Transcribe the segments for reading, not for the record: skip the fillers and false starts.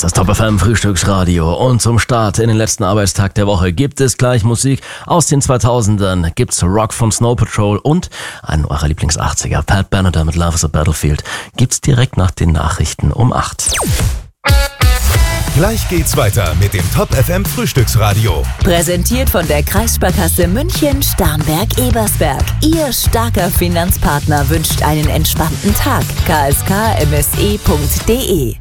ist das Top FM Frühstücksradio und zum Start in den letzten Arbeitstag der Woche gibt es gleich Musik aus den 2000ern, gibt's Rock von Snow Patrol und einen eurer Lieblings-80er, Pat Benatar mit Love is a Battlefield, gibt's direkt nach den Nachrichten um 8. Gleich geht's weiter mit dem Top FM Frühstücksradio. Präsentiert von der Kreissparkasse München, Starnberg, Ebersberg. Ihr starker Finanzpartner wünscht einen entspannten Tag. kskmse.de.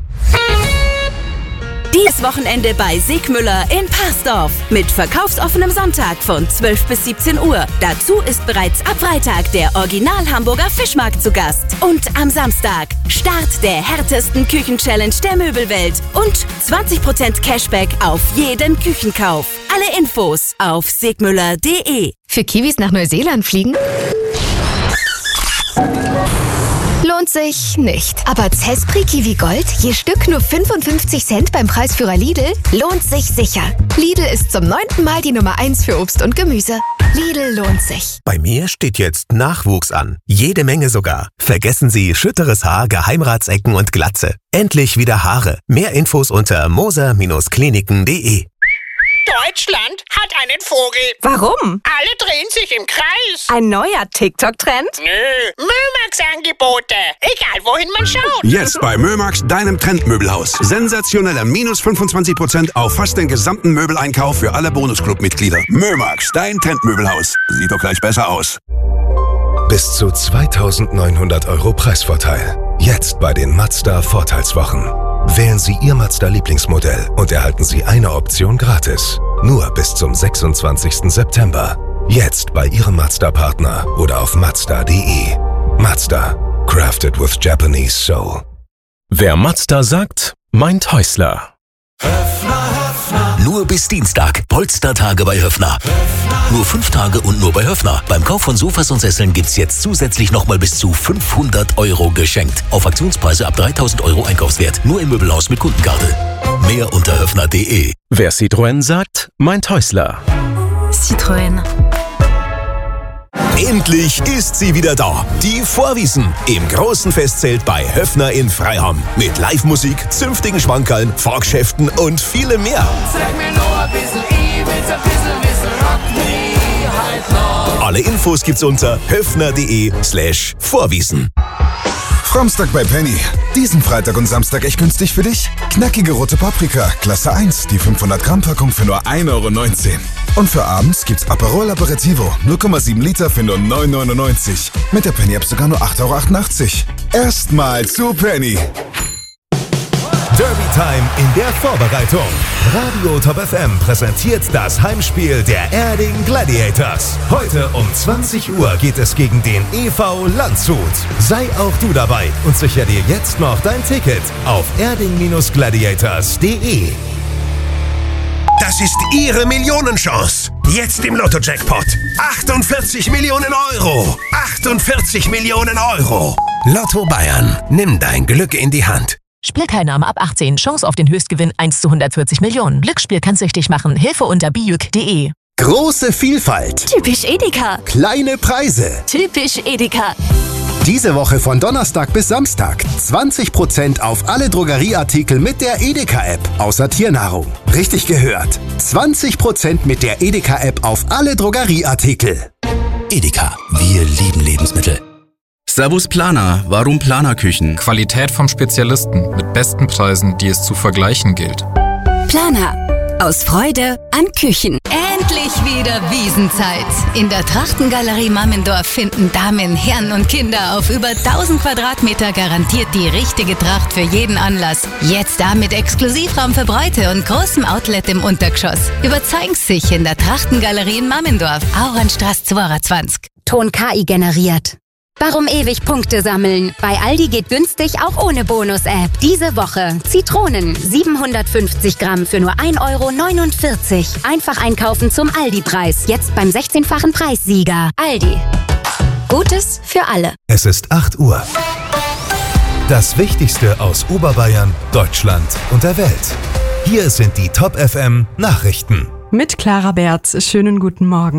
Dieses Wochenende bei Siegmüller in Parsdorf mit verkaufsoffenem Sonntag von 12 bis 17 Uhr. Dazu ist bereits ab Freitag der Original-Hamburger Fischmarkt zu Gast. Und am Samstag Start der härtesten Küchenchallenge der Möbelwelt und 20% Cashback auf jeden Küchenkauf. Alle Infos auf siegmüller.de. Für Kiwis nach Neuseeland fliegen? Lohnt sich nicht. Aber Zespri Kiwi Gold, je Stück nur 55 Cent beim Preisführer Lidl, lohnt sich sicher. Lidl ist zum 9. Mal die Nummer 1 für Obst und Gemüse. Lidl lohnt sich. Bei mir steht jetzt Nachwuchs an. Jede Menge sogar. Vergessen Sie schütteres Haar, Geheimratsecken und Glatze. Endlich wieder Haare. Mehr Infos unter moser-kliniken.de. Deutschland hat einen Vogel. Warum? Alle drehen sich im Kreis. Ein neuer TikTok-Trend? Nö, Mömax-Angebote. Egal, wohin man schaut. Jetzt bei Mömax, deinem Trendmöbelhaus. Sensationelle minus 25% auf fast den gesamten Möbeleinkauf für alle Bonusclub-Mitglieder. Mömax, dein Trendmöbelhaus. Sieht doch gleich besser aus. Bis zu 2.900 € Preisvorteil. Jetzt bei den Mazda Vorteilswochen. Wählen Sie Ihr Mazda-Lieblingsmodell und erhalten Sie eine Option gratis. Nur bis zum 26. September. Jetzt bei Ihrem Mazda-Partner oder auf Mazda.de. Mazda. Crafted with Japanese Soul. Wer Mazda sagt, meint Häusler. Nur bis Dienstag. Polstertage bei Höffner. Nur 5 Tage und nur bei Höffner. Beim Kauf von Sofas und Sesseln gibt's jetzt zusätzlich nochmal bis zu 500 € geschenkt. Auf Aktionspreise ab 3.000 € Einkaufswert. Nur im Möbelhaus mit Kundenkarte. Mehr unter höffner.de. Wer Citroën sagt, meint Häusler. Citroën. Endlich ist sie wieder da. Die Vorwiesen im großen Festzelt bei Höffner in Freiham. Mit Live-Musik, zünftigen Schmankerln, Fahrgeschäften und vielem mehr. Sag mir noch ein bisschen, ich will's ein bisschen wissen, rock mich halt noch. Alle Infos gibt's unter höffner.de/Vorwiesen. Framstag bei Penny. Diesen Freitag und Samstag echt günstig für dich? Knackige rote Paprika, Klasse 1, die 500 Gramm Packung für nur 1,19 €. Und für abends gibt's Aperol Aperitivo, 0,7 Liter für nur 9,99 €. Mit der Penny-App sogar nur 8,88 €. Erstmal zu Penny. Derby Time in der Vorbereitung. Radio Top FM präsentiert das Heimspiel der Erding Gladiators. Heute um 20 Uhr geht es gegen den EV Landshut. Sei auch du dabei und sichere dir jetzt noch dein Ticket auf erding-gladiators.de. Das ist Ihre Millionenchance. Jetzt im Lotto-Jackpot. 48 Millionen €. 48 Millionen €. Lotto Bayern. Nimm dein Glück in die Hand. Spielteilnahme ab 18. Chance auf den Höchstgewinn 1 zu 140 Millionen. Glücksspiel kann süchtig machen. Hilfe unter bijuk.de. Große Vielfalt. Typisch Edeka. Kleine Preise. Typisch Edeka. Diese Woche von Donnerstag bis Samstag 20% auf alle Drogerieartikel mit der Edeka-App, außer Tiernahrung. Richtig gehört. 20% mit der Edeka-App auf alle Drogerieartikel. Edeka, wir lieben Lebensmittel. Servus Planer, warum Planerküchen? Qualität vom Spezialisten mit besten Preisen, die es zu vergleichen gilt. Planer. Aus Freude an Küchen. Endlich wieder Wiesenzeit. In der Trachtengalerie Mammendorf finden Damen, Herren und Kinder auf über 1000 Quadratmeter garantiert die richtige Tracht für jeden Anlass. Jetzt da mit Exklusivraum für Bräute und großem Outlet im Untergeschoss. Überzeugen Sie sich in der Trachtengalerie in Mammendorf, Auernstraße 22. Ton KI generiert. Warum ewig Punkte sammeln? Bei Aldi geht günstig auch ohne Bonus-App. Diese Woche Zitronen 750 Gramm für nur 1,49 €. Einfach einkaufen zum Aldi-Preis. Jetzt beim 16-fachen Preissieger. Aldi. Gutes für alle. Es ist 8 Uhr. Das Wichtigste aus Oberbayern, Deutschland und der Welt. Hier sind die Top FM Nachrichten. Mit Clara Berz. Schönen guten Morgen.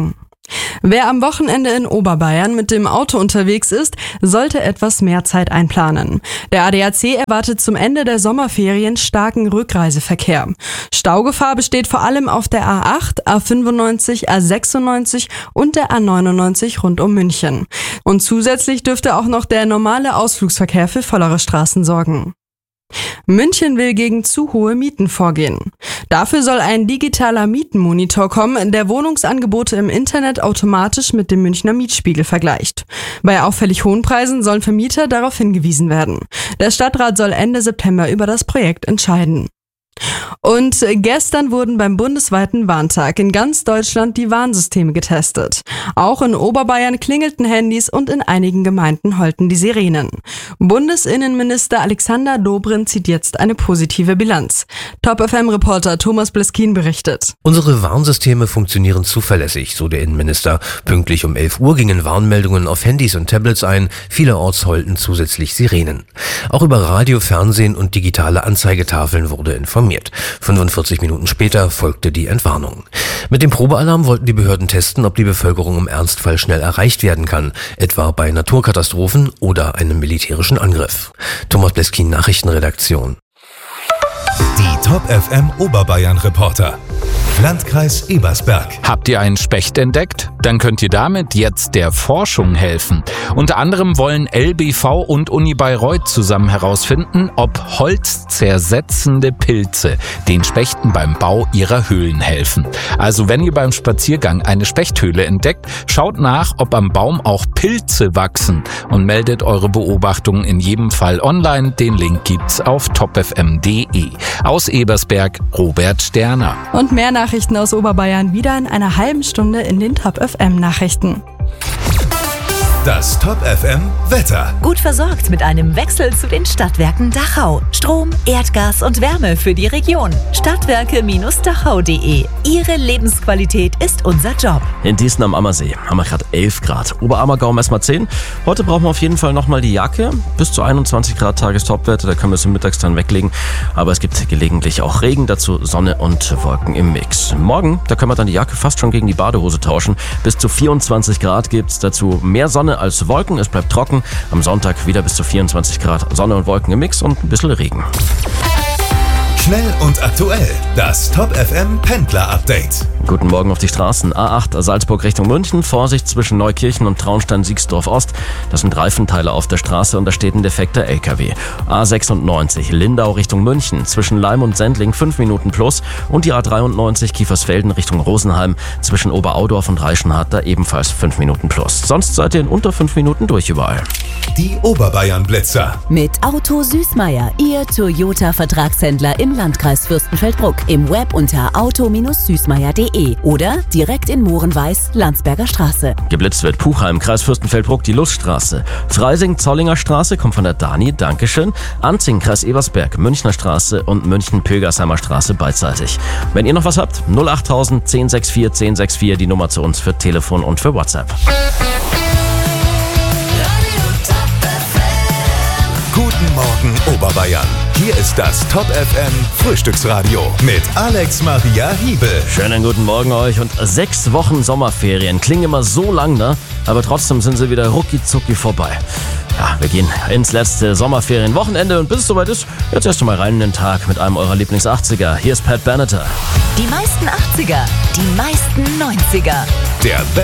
Wer am Wochenende in Oberbayern mit dem Auto unterwegs ist, sollte etwas mehr Zeit einplanen. Der ADAC erwartet zum Ende der Sommerferien starken Rückreiseverkehr. Staugefahr besteht vor allem auf der A8, A95, A96 und der A99 rund um München. Und zusätzlich dürfte auch noch der normale Ausflugsverkehr für vollere Straßen sorgen. München will gegen zu hohe Mieten vorgehen. Dafür soll ein digitaler Mietenmonitor kommen, der Wohnungsangebote im Internet automatisch mit dem Münchner Mietspiegel vergleicht. Bei auffällig hohen Preisen sollen Vermieter darauf hingewiesen werden. Der Stadtrat soll Ende September über das Projekt entscheiden. Und gestern wurden beim bundesweiten Warntag in ganz Deutschland die Warnsysteme getestet. Auch in Oberbayern klingelten Handys und in einigen Gemeinden heulten die Sirenen. Bundesinnenminister Alexander Dobrindt zieht jetzt eine positive Bilanz. Top-FM-Reporter Thomas Bleskin berichtet. Unsere Warnsysteme funktionieren zuverlässig, so der Innenminister. Pünktlich um 11 Uhr gingen Warnmeldungen auf Handys und Tablets ein. Vielerorts heulten zusätzlich Sirenen. Auch über Radio, Fernsehen und digitale Anzeigetafeln wurde informiert. 45 Minuten später folgte die Entwarnung. Mit dem Probealarm wollten die Behörden testen, ob die Bevölkerung im Ernstfall schnell erreicht werden kann, etwa bei Naturkatastrophen oder einem militärischen Angriff. Thomas Bleskin, Nachrichtenredaktion. Die Top FM Oberbayern Reporter. Landkreis Ebersberg. Habt ihr einen Specht entdeckt? Dann könnt ihr damit jetzt der Forschung helfen. Unter anderem wollen LBV und Uni Bayreuth zusammen herausfinden, ob holzzersetzende Pilze den Spechten beim Bau ihrer Höhlen helfen. Also wenn ihr beim Spaziergang eine Spechthöhle entdeckt, schaut nach, ob am Baum auch Pilze wachsen und meldet eure Beobachtungen in jedem Fall online. Den Link gibt's auf topfm.de. Aus Ebersberg, Robert Sterner. Und mehr Nachrichten aus Oberbayern wieder in einer halben Stunde in den Top FM Nachrichten. Das Top FM Wetter. Gut versorgt mit einem Wechsel zu den Stadtwerken Dachau. Strom, Erdgas und Wärme für die Region. Stadtwerke-dachau.de. Ihre Lebensqualität ist unser Job. In Diesen am Ammersee haben wir gerade 11 Grad. Oberammergau messen wir 10. Heute brauchen wir auf jeden Fall nochmal die Jacke. Bis zu 21 Grad Tagestopwerte, da können wir es mittags dann weglegen. Aber es gibt gelegentlich auch Regen, dazu Sonne und Wolken im Mix. Morgen, da können wir dann die Jacke fast schon gegen die Badehose tauschen. Bis zu 24 Grad gibt's dazu mehr Sonne als Wolken. Es bleibt trocken. Am Sonntag wieder bis zu 24 Grad Sonne und Wolken im Mix und ein bisschen Regen. Schnell und aktuell. Das Top FM Pendler Update. Guten Morgen auf die Straßen. A8 Salzburg Richtung München. Vorsicht zwischen Neukirchen und Traunstein-Siegsdorf Ost. Das sind Reifenteile auf der Straße und da steht ein defekter LKW. A96 Lindau Richtung München. Zwischen Leim und Sendling 5 Minuten plus. Und die A93 Kiefersfelden Richtung Rosenheim. Zwischen Oberaudorf und Reichenhart da ebenfalls 5 Minuten plus. Sonst seid ihr in unter 5 Minuten durch überall. Die Oberbayern Blitzer. Mit Auto Süßmeier, Ihr Toyota-Vertragshändler im Landkreis Fürstenfeldbruck. Im Web unter auto-süßmeier.de oder direkt in Mohrenweiß, Landsberger Straße. Geblitzt wird Puchheim, Kreis Fürstenfeldbruck, die Luststraße. Freising, Zollinger Straße, kommt von der Dani, Dankeschön. Anzing, Kreis Ebersberg, Münchner Straße und München-Pilgersheimer Straße beidseitig. Wenn ihr noch was habt, 08000 1064 1064, die Nummer zu uns für Telefon und für WhatsApp. Guten Morgen Oberbayern. Hier ist das Top FM Frühstücksradio mit Alex Maria Hiebel. Schönen guten Morgen euch und 6 Wochen Sommerferien. Klingen immer so lang, ne? Aber trotzdem sind sie wieder rucki-zucki vorbei. Ja, wir gehen ins letzte Sommerferienwochenende und bis es soweit ist, jetzt erst mal rein in den Tag mit einem eurer Lieblings-80er. Hier ist Pat Benatar. Die meisten 80er, die meisten 90er. Der